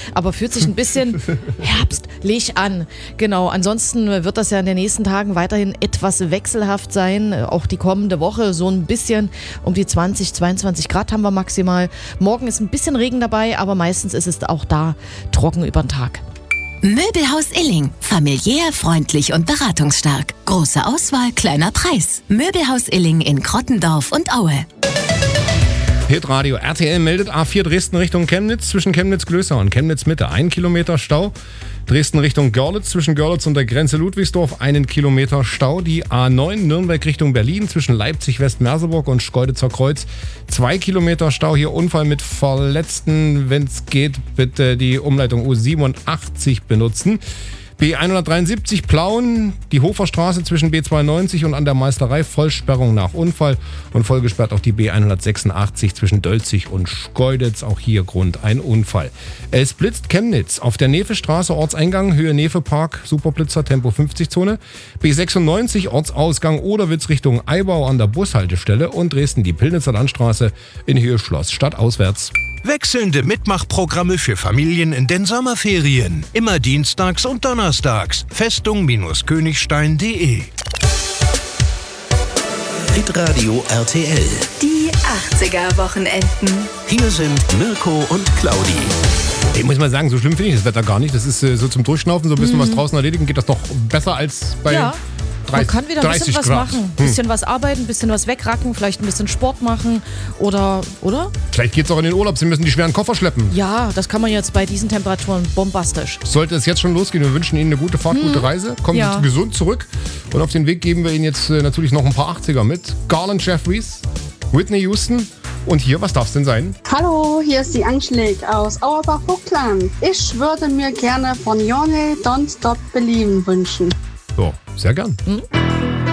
aber fühlt sich ein bisschen herbstlich an. Genau, ansonsten wird das ja in den nächsten Tagen weiterhin etwas wechselhaft sein. Auch die kommende Woche so ein bisschen um die 20, 22 Grad haben wir maximal. Morgen ist ein bisschen Regen dabei, aber meistens ist es auch da trocken über den Tag. Möbelhaus Illing. Familiär, freundlich und beratungsstark. Große Auswahl, kleiner Preis. Möbelhaus Illing in Krottendorf und Aue. Hitradio RTL meldet A4 Dresden Richtung Chemnitz zwischen Chemnitz-Glößau und Chemnitz-Mitte 1 Kilometer Stau. Dresden Richtung Görlitz zwischen Görlitz und der Grenze Ludwigsdorf 1 Kilometer Stau. Die A9 Nürnberg Richtung Berlin zwischen Leipzig-West-Merseburg und Schkeuditzer Kreuz 2 Kilometer Stau. Hier Unfall mit Verletzten. Wenn es geht, bitte die Umleitung U87 benutzen. B173 Plauen, die Hoferstraße zwischen B92 und an der Meisterei, Vollsperrung nach Unfall und vollgesperrt auch die B186 zwischen Dölzig und Schkeuditz, auch hier Grund ein Unfall. Es blitzt Chemnitz auf der Nefestraße, Ortseingang, Höhe Nefe-Park, Superblitzer, Tempo 50-Zone, B96 Ortsausgang Oderwitz Richtung Eibau an der Bushaltestelle und Dresden die Pillnitzer Landstraße in Höhe Schloss stadtauswärts. Wechselnde Mitmachprogramme für Familien in den Sommerferien. Immer dienstags und donnerstags. Festung-Königstein.de. Hitradio RTL. Die 80er-Wochenenden. Hier sind Mirko und Claudi. Ich muss mal sagen, so schlimm finde ich das Wetter gar nicht. Das ist so zum Durchschnaufen, so ein bisschen was draußen erledigen, geht das doch besser als bei... Ja. 30, man kann wieder ein bisschen was machen. Ein bisschen was arbeiten, ein bisschen was wegracken, vielleicht ein bisschen Sport machen oder? Vielleicht geht es auch in den Urlaub, Sie müssen die schweren Koffer schleppen. Ja, das kann man jetzt bei diesen Temperaturen bombastisch. Sollte es jetzt schon losgehen, wir wünschen Ihnen eine gute Fahrt, gute Reise. Kommen Sie gesund zurück. Und auf den Weg geben wir Ihnen jetzt natürlich noch ein paar 80er mit. Garland Jeffries, Whitney Houston. Und hier, was darf es denn sein? Hallo, hier ist die Angelique aus Auerbach-Vogtland. Ich würde mir gerne von Jonny Don't Stop Believin' wünschen. So, sehr gern.